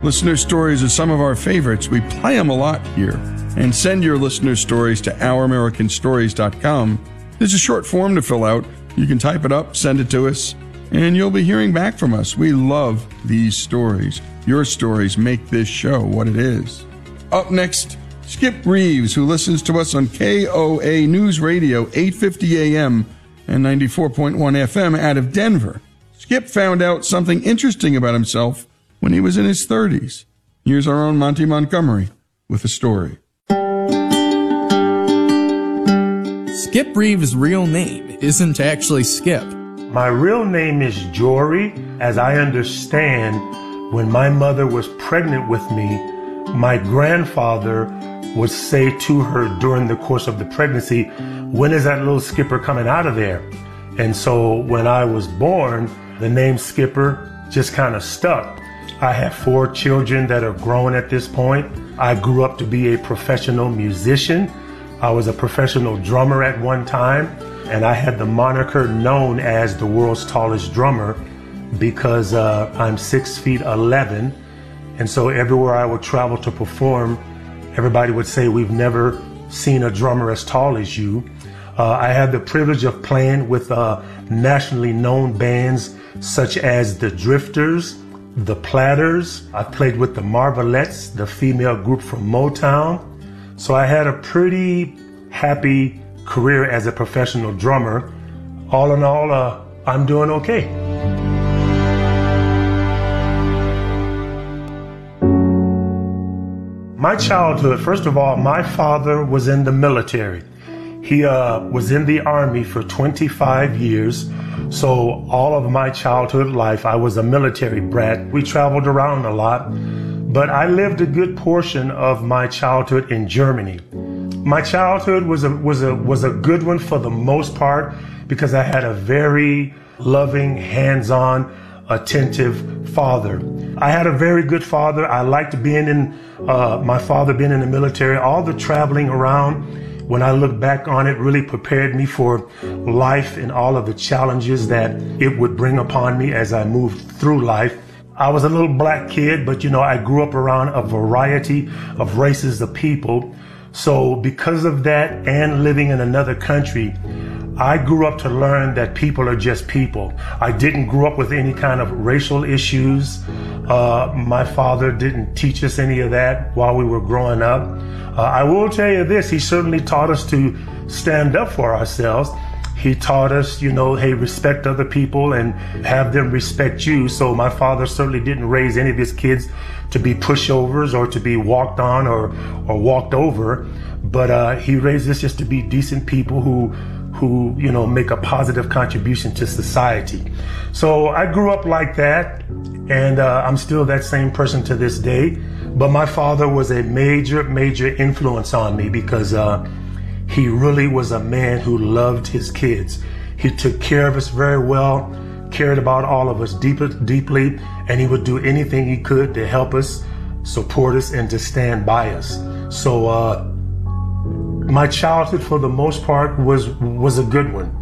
Listener stories are some of our favorites. We play them a lot here. And send your listener stories to OurAmericanStories.com. There's a short form to fill out. You can type it up, send it to us, and you'll be hearing back from us. We love these stories. Your stories make this show what it is. Up next, Skip Reeves, who listens to us on KOA News Radio, 850 AM and 94.1 FM out of Denver. Skip found out something interesting about himself when he was in his 30s. Here's our own Monty Montgomery with a story. Skip Reeves' real name isn't actually Skip. My real name is Jory. As I understand, when my mother was pregnant with me, my grandfather would say to her during the course of the pregnancy, "When is that little Skipper coming out of there?" And so when I was born, the name Skipper just kind of stuck. I have 4 children that are grown at this point. I grew up to be a professional musician. I was a professional drummer at one time, and I had the moniker known as the world's tallest drummer because I'm 6'11", and so everywhere I would travel to perform, everybody would say, "We've never seen a drummer as tall as you." I had the privilege of playing with nationally known bands such as the Drifters, the Platters. I played with the Marvelettes, the female group from Motown. So I had a pretty happy career as a professional drummer. All in all, I'm doing okay. My childhood, first of all, my father was in the military. He was in the Army for 25 years. So all of my childhood life, I was a military brat. We traveled around a lot, but I lived a good portion of my childhood in Germany. My childhood was a good one for the most part because I had a very loving, hands-on, attentive father. I had a very good father. I liked being in, my father being in the military. All the traveling around, when I look back on it, really prepared me for life and all of the challenges that it would bring upon me as I moved through life. I was a little black kid, but I grew up around a variety of races of people. So because of that and living in another country, I grew up to learn that people are just people. I didn't grow up with any kind of racial issues. My father didn't teach us any of that while we were growing up. I will tell you this, he certainly taught us to stand up for ourselves. He taught us, hey, respect other people and have them respect you. So my father certainly didn't raise any of his kids to be pushovers or to be walked on or walked over. But he raised us just to be decent people who make a positive contribution to society. So I grew up like that, and I'm still that same person to this day. But my father was a major, major influence on me because he really was a man who loved his kids. He took care of us very well, cared about all of us deeply, and he would do anything he could to help us, support us, and to stand by us. So my childhood, for the most part, was a good one,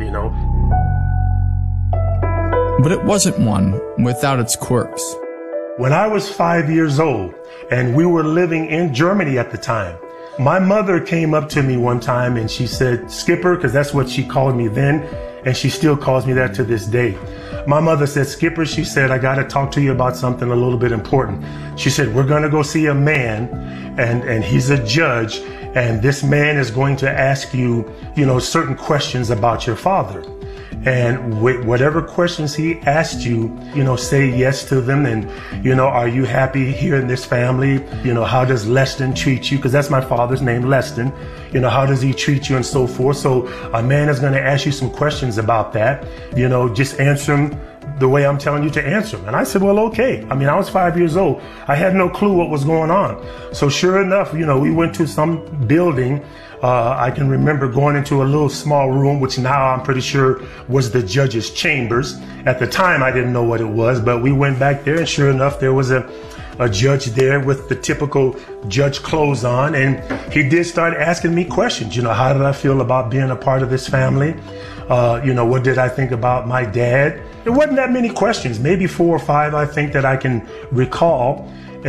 But it wasn't one without its quirks. When I was 5 years old, and we were living in Germany at the time, my mother came up to me one time and she said, "Skipper," because that's what she called me then, and she still calls me that to this day. My mother said, "Skipper," she said, "I got to talk to you about something a little bit important." She said, "We're going to go see a man, and he's a judge, and this man is going to ask you, certain questions about your father. And whatever questions he asked you, say yes to them. And, are you happy here in this family? How does Leston treat you?" Because that's my father's name, Leston. How does he treat you and so forth. So a man is going to ask you some questions about that. Just answer them the way I'm telling you to answer them. And I said, well, okay. I was 5 years old. I had no clue what was going on. So sure enough, we went to some building. I can remember going into a little small room, which now I'm pretty sure was the judge's chambers. At the time, I didn't know what it was, but we went back there, and sure enough, there was a judge there with the typical judge clothes on, and he did start asking me questions. How did I feel about being a part of this family? What did I think about my dad? It wasn't that many questions, maybe 4 or 5, I think, that I can recall.